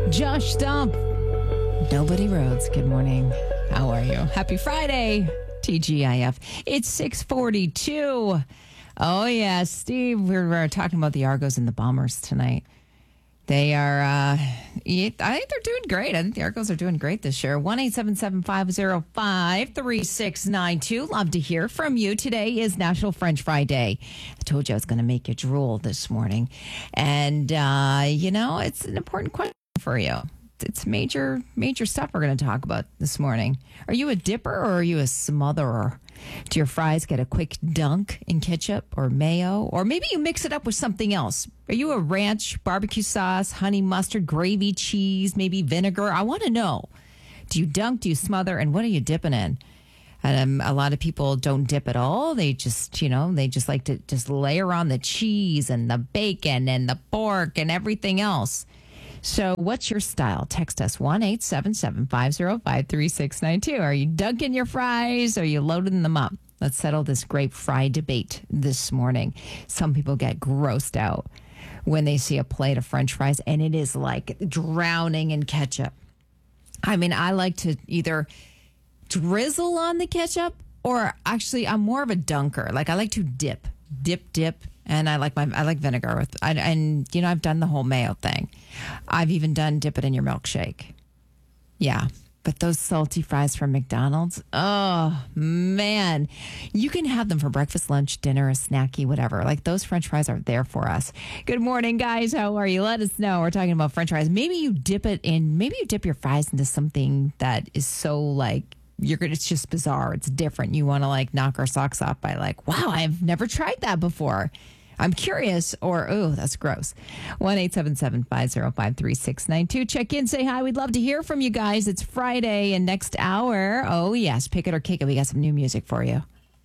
Josh Stump. Nobody Rhodes. Good morning. How are you? Happy Friday. TGIF. It's 6:42. Oh, yeah, Steve, we're talking about the Argos and the Bombers tonight. They are, I think they're doing great. I think the Argos are doing great this year. 1-877-505-3692. Love to hear from you. Today is National French Fry Day. I told you I was going to make you drool this morning. And, it's an important question for you. It's major stuff we're going to talk about this morning. Are you a dipper or are you a smotherer? Do your fries get a quick dunk in ketchup or mayo? Or maybe you mix it up with something else. Are you a ranch, barbecue sauce, honey mustard, gravy, cheese, maybe vinegar? I want to know. Do you dunk? Do you smother? And what are you dipping in? And a lot of people don't dip at all. They just like to just layer on the cheese and the bacon and the pork and everything else. So what's your style? Text us 1-877-505-3692. Are you dunking your fries? Or are you loading them up? Let's settle this great fry debate this morning. Some people get grossed out when they see a plate of French fries and it is like drowning in ketchup. I mean, I like to either drizzle on the ketchup or actually I'm more of a dunker. Like I like to dip. And I like vinegar with, I've done the whole mayo thing. I've even done dip it in your milkshake. Yeah. But those salty fries from McDonald's, oh man, you can have them for breakfast, lunch, dinner, a snacky, whatever. Like those French fries are there for us. Good morning, guys. How are you? Let us know. We're talking about French fries. Maybe you dip your fries into something that is so like, it's just bizarre. It's different. You want to like knock our socks off by like, wow, I've never tried that before. I'm curious, or, oh, that's gross. 1-877-505-3692. Check in, say hi. We'd love to hear from you guys. It's Friday, and next hour, oh, yes, pick it or kick it. We got some new music for you.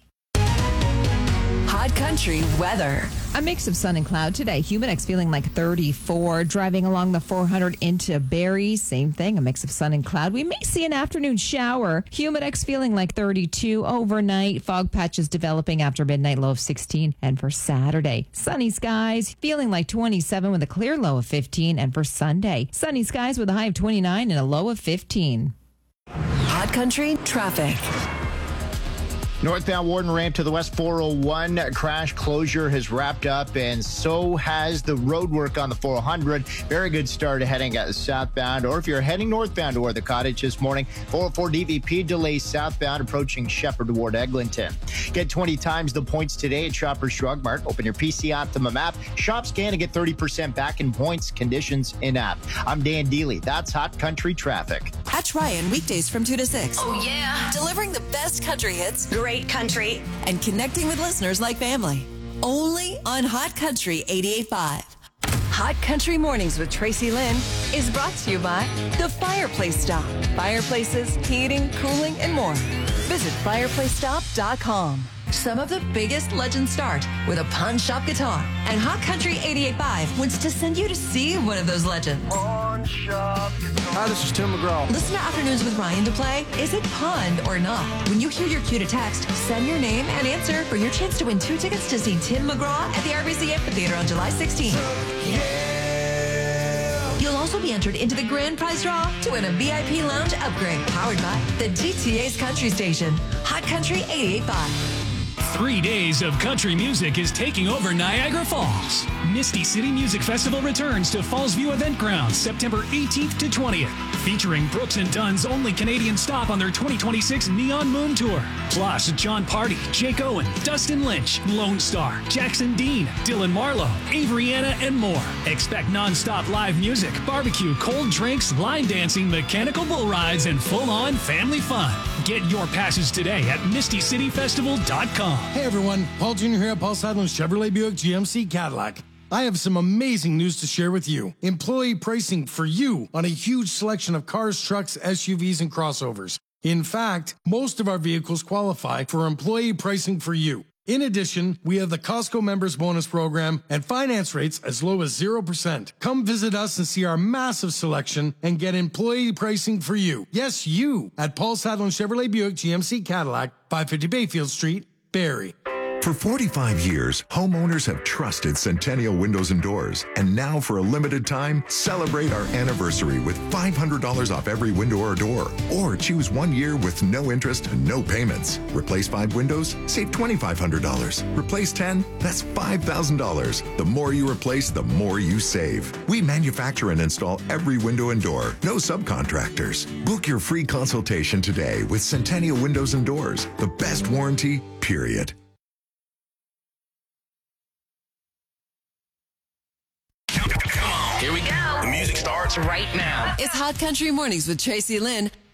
Hot Country weather. A mix of sun and cloud today. Humidex feeling like 34. Driving along the 400 into Barrie, same thing. A mix of sun and cloud. We may see an afternoon shower. Humidex feeling like 32 overnight. Fog patches developing after midnight, low of 16. And for Saturday, sunny skies feeling like 27 with a clear low of 15. And for Sunday, sunny skies with a high of 29 and a low of 15. Hot Country traffic. Northbound Warden ramp to the West 401 crash closure has wrapped up, and so has the road work on the 400. Very good start heading southbound, or if you're heading northbound toward the Cottage this morning, 404 DVP delays southbound approaching Shepherd toward Eglinton. Get 20 times the points today at Shoppers Drug Mart. Open your PC Optimum app, shop, scan, and get 30% back in points. Conditions in app. I'm Dan Dealey. That's Hot Country traffic. Catch Ryan weekdays from 2 to 6. Oh, yeah. Delivering the best country hits. Great country. And connecting with listeners like family. Only on Hot Country 88.5. Hot Country Mornings with Tracy Lynn is brought to you by The Fireplace Stop. Fireplaces, heating, cooling, and more. Visit fireplacestop.com. Some of the biggest legends start with a pawn shop guitar. And Hot Country 88.5 wants to send you to see one of those legends. Pawn shop guitar. Hi, this is Tim McGraw. Listen to Afternoons with Ryan to play Is It Pond or Not? When you hear your cue to text, send your name and answer for your chance to win 2 tickets to see Tim McGraw at the RBC Amphitheater on July 16th. You'll also be entered into the grand prize draw to win a VIP lounge upgrade powered by the GTA's Country Station. Hot Country 88.5. 3 days of country music is taking over Niagara Falls. Misty City Music Festival returns to Falls View Event Grounds September 18th to 20th, featuring Brooks and Dunn's only Canadian stop on their 2026 Neon Moon Tour. Plus, John Party, Jake Owen, Dustin Lynch, Lone Star, Jackson Dean, Dylan Marlowe, Avery Anna, and more. Expect non-stop live music, barbecue, cold drinks, line dancing, mechanical bull rides, and full-on family fun. Get your passes today at MistyCityFestival.com. Hey everyone, Paul Jr. here at Paul Sadler Chevrolet Buick GMC Cadillac. I have some amazing news to share with you. Employee pricing for you on a huge selection of cars, trucks, SUVs, and crossovers. In fact, most of our vehicles qualify for employee pricing for you. In addition, we have the Costco Members Bonus Program and finance rates as low as 0%. Come visit us and see our massive selection and get employee pricing for you. Yes, you, at Paul Sadler Chevrolet Buick GMC Cadillac, 550 Bayfield Street, Barrie. For 45 years, homeowners have trusted Centennial Windows and Doors. And now for a limited time, celebrate our anniversary with $500 off every window or door. Or choose 1 year with no interest and no payments. Replace 5 windows, save $2,500. Replace 10, that's $5,000. The more you replace, the more you save. We manufacture and install every window and door. No subcontractors. Book your free consultation today with Centennial Windows and Doors. The best warranty, period. Here we go. The music starts right now. It's Hot Country Mornings with Tracy Lynn